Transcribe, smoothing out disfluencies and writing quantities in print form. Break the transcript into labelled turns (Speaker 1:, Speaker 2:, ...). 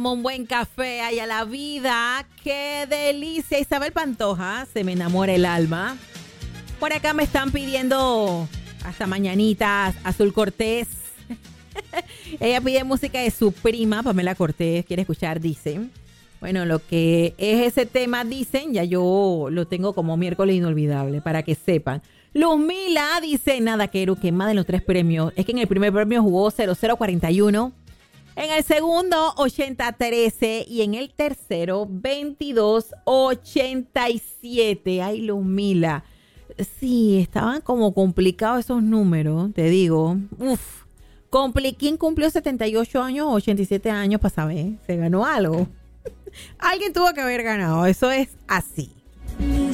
Speaker 1: Un buen café hay a la vida. ¡Qué delicia! Isabel Pantoja, se me enamora el alma. Por acá me están pidiendo hasta mañanitas, Azul Cortés. Ella pide música de su prima, Pamela Cortés. Quiere escuchar, dice. Bueno, lo que es ese tema, dicen, ya yo lo tengo como miércoles inolvidable, para que sepan. Luzmila dice, nada, Keru, que más de los 3 premios. Es que en el primer premio jugó 0041. En el segundo, 8013. Y en el tercero, 2287. Ay, Luzmila. Sí, estaban como complicados esos números, te digo. Uf. ¿Quién cumplió 78 años o 87 años para saber? ¿Se ganó algo? Alguien tuvo que haber ganado. Eso es así.